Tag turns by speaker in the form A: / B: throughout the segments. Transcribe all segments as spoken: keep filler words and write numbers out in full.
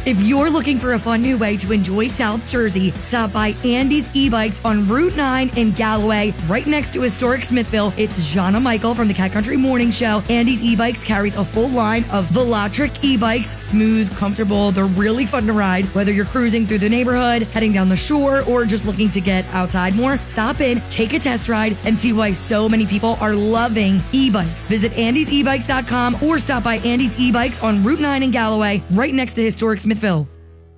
A: If you're looking for a fun new way to enjoy South Jersey, stop by Andy's E-Bikes on Route nine in Galloway, right next to historic Smithville. It's Jana Michael from the Cat Country Morning Show. Andy's E-Bikes carries a full line of Velotric e-bikes, smooth, comfortable. They're really fun to ride. Whether you're cruising through the neighborhood, heading down the shore, or just looking to get outside more, stop in, take a test ride, and see why so many people are loving e-bikes. Visit andys e bikes dot com or stop by Andy's E-Bikes on Route nine in Galloway, right next to historic Smithville.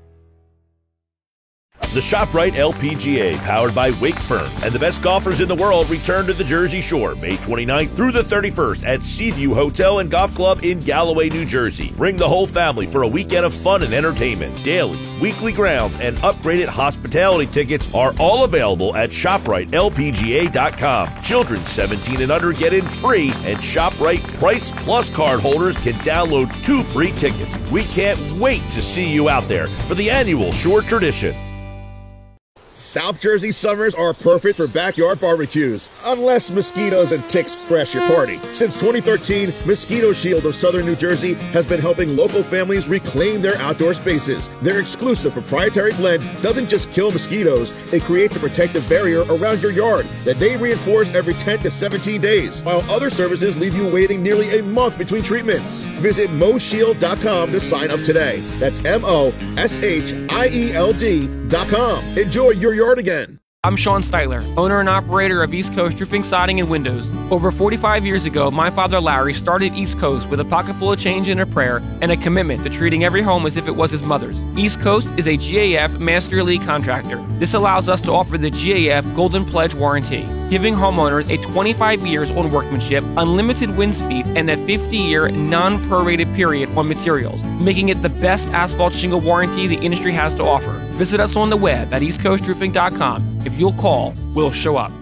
B: The ShopRite L P G A, powered by Wakefern, and the best golfers in the world return to the Jersey Shore May twenty-ninth through the thirty-first at Seaview Hotel and Golf Club in Galloway, New Jersey. Bring the whole family for a weekend of fun and entertainment. Daily, weekly grounds, and upgraded hospitality tickets are all available at shop rite L P G A dot com. Children seventeen and under get in free, and ShopRite Price Plus card holders can download two free tickets. We can't wait to see you out there for the annual Shore Tradition.
C: South Jersey summers are perfect for backyard barbecues, unless mosquitoes and ticks crash your party. Since twenty thirteen, Mosquito Shield of Southern New Jersey has been helping local families reclaim their outdoor spaces. Their exclusive proprietary blend doesn't just kill mosquitoes, it creates a protective barrier around your yard that they reinforce every ten to seventeen days, while other services leave you waiting nearly a month between treatments. Visit mo shield dot com to sign up today. That's M O S H I E L D dot com. Enjoy your yard again.
D: I'm Sean Styler, owner and operator of East Coast Roofing, Siding, and Windows. Over forty-five years ago, my father Larry started East Coast with a pocket full of change and a prayer and a commitment to treating every home as if it was his mother's. East Coast is a G A F Master Elite contractor. This allows us to offer the G A F Golden Pledge warranty, giving homeowners a twenty-five years on workmanship, unlimited wind speed, and a fifty-year non-prorated period on materials, making it the best asphalt shingle warranty the industry has to offer. Visit us on the web at east coast roofing dot com. If you'll call, we'll show up.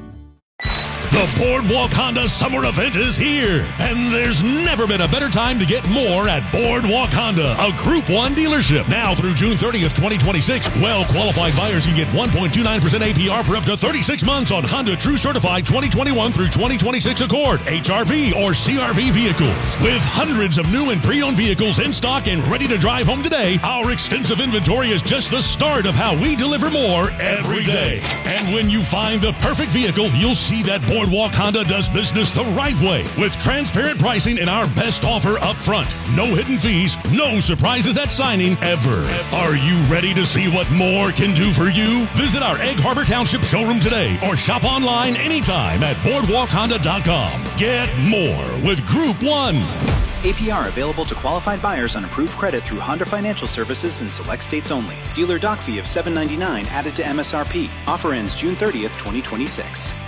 E: The Boardwalk Honda Summer Event is here, and there's never been a better time to get more at Boardwalk Honda, a Group one dealership. Now through June thirtieth, twenty twenty-six, well-qualified buyers can get one point two nine percent A P R for up to thirty-six months on Honda True Certified twenty twenty-one through twenty twenty-six Accord, H R V, or C R V vehicles. With hundreds of new and pre-owned vehicles in stock and ready to drive home today, our extensive inventory is just the start of how we deliver more every day. And when you find the perfect vehicle, you'll see that Boardwalk Boardwalk Honda does business the right way with transparent pricing and our best offer up front. No hidden fees, no surprises at signing ever. Are you ready to see what more can do for you? Visit our Egg Harbor Township showroom today or shop online anytime at boardwalk honda dot com. Get more with Group one.
F: A P R available to qualified buyers on approved credit through Honda Financial Services in select states only. Dealer doc fee of seven ninety-nine added to M S R P. Offer ends June thirtieth, twenty twenty-six.